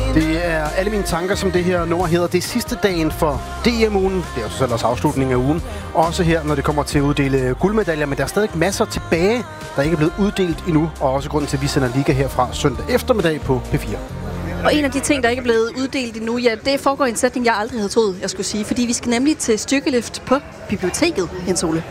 Det er alle mine tanker, som det her nummer hedder. Det er sidste dagen for DM-ugen. Det er jo selv også afslutningen af ugen. Også her, når det kommer til at uddele guldmedaljer. Men der er stadig masser tilbage, der ikke er blevet uddelt endnu. Og også grunden til, at vi sender Liga herfra søndag eftermiddag på P4. Og en af de ting, der ikke er blevet uddelt endnu, ja, det foregår i en sætning, jeg aldrig havde troet, jeg skulle sige. Fordi vi skal nemlig til styrkeløft på biblioteket, Jens Ole.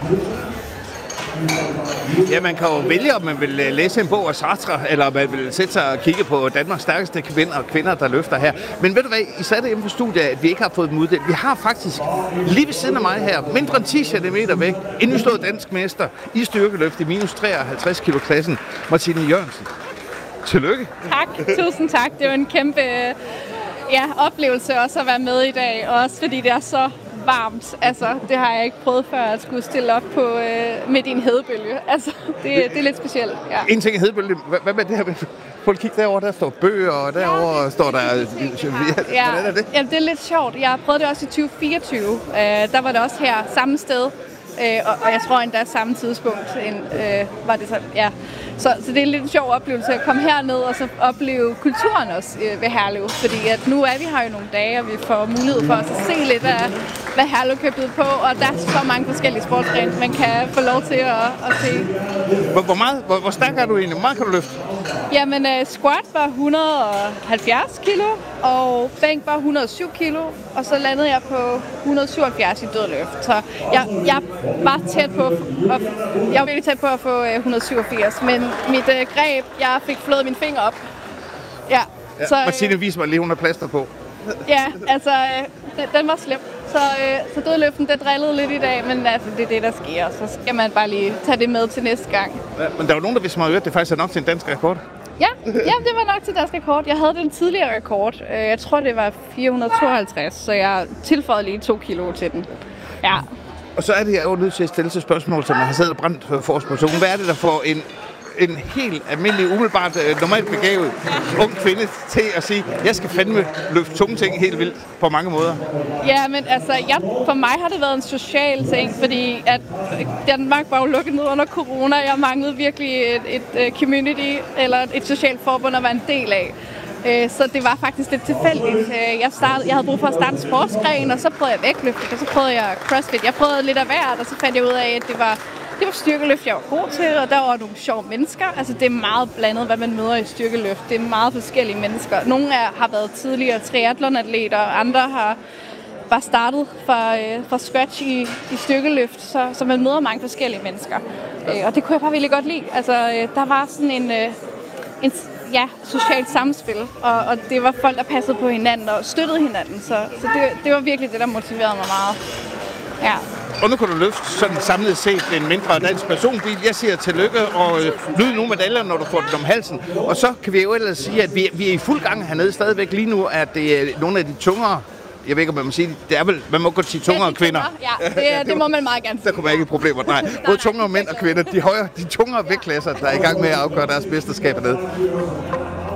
Ja, man kan jo vælge, om man vil læse en bog af Sartre, eller man vil sætte sig og kigge på Danmarks stærkeste kvinder, der løfter her. Men ved du hvad, I sagde det inden for studiet, at vi ikke har fået dem uddelt. Vi har faktisk lige ved siden af mig her, mindre end 10 cm væk, en nyslået dansk mester i styrkeløft i minus 53 kilo klassen, Martine Jørgensen. Tillykke. Tak, tusind tak. Det er jo en kæmpe oplevelse også at være med i dag, også fordi det er så varmt. Altså, det har jeg ikke prøvet før, at skulle stille op på midt i en hedebølge. Altså, det er lidt specielt, ja. En ting er hedebølge. Hvad med det her? Prøv at kigge derovre, der står bøger, og derovre står der... Hvordan er det? Jamen, det er lidt sjovt. Jeg har prøvet det også i 2024. Der var det også her, samme sted. Og jeg tror endda samme tidspunkt var det så, ja. Så det er en lidt sjov oplevelse at komme herned og så opleve kulturen også ved Herlev. Fordi at nu er vi her jo nogle dage, og vi får mulighed for at se lidt af, hvad Herlev kan byde på. Og der er så mange forskellige sportsgrene, man kan få lov til at se. Hvor stærk er du egentlig? Hvor meget kan du løfte? Jamen, squat var 170 kilo, og bænk var 107 kilo, og så landede jeg på 177 i dødløft. Så jeg var tæt på, jeg var virkelig tæt på at få 187, men mit greb, jeg fik flået min finger op. Ja, så, Martine, vis mig lige, hun har plaster på. Ja, altså, den var slem. Så dødløften, det drillede lidt i dag, men altså, det er det, der sker. Så skal man bare lige tage det med til næste gang. Ja, men der er jo nogen, der vidste mig, at det faktisk er nok til en dansk rekord. Ja, det var nok til dansk rekord. Jeg havde den tidligere rekord. Jeg tror, det var 452, så jeg tilføjede lige 2 kilo til den. Ja. Og så er det, jeg jo nødt til at stille til spørgsmål, som jeg har siddet og brændt for os personen. Hvad er det, der får en helt almindelig, umiddelbart, normalt begavet ung kvinde til at sige, jeg skal fandme løfte tunge ting helt vildt på mange måder? Ja, men altså, for mig har det været en social ting, fordi at Danmark var jo lukket ned under corona. Jeg manglede virkelig et community, eller et socialt forbund at være en del af. Så det var faktisk lidt tilfældigt. Jeg havde brug for at starte en sportsgren, og så prøvede jeg vægtløft, og så prøvede jeg crossfit. Jeg prøvede lidt af hvert, og så fandt jeg ud af, at det var styrkeløft, jeg var god til, og der var nogle sjove mennesker. Altså, det er meget blandet, hvad man møder i styrkeløft. Det er meget forskellige mennesker. Nogle har været tidligere triathlonatleter, og andre har bare startet fra scratch i styrkeløft, så man møder mange forskellige mennesker. Og det kunne jeg bare virkelig godt lide. Altså, der var sådan en socialt samspil, og det var folk, der passede på hinanden og støttede hinanden. Så det var virkelig det, der motiverede mig meget. Ja. Og nu kan du løfte sådan samlet set en mindre dansk personbil. Jeg siger tillykke og nyde nogle medaljer, når du får den om halsen. Og så kan vi jo ellers sige, at vi er i fuld gang hernede stadigvæk lige nu, at det er nogle af de tungere, jeg ved ikke, om man må sige, det er vel, man må godt sige tungere kvinder. Ja, det må man meget gerne sige. Der kunne man ikke problemer, nej. Både tungere mænd og kvinder, de tungere vægtklasser, der er i gang med at afgøre deres mesterskab hernede.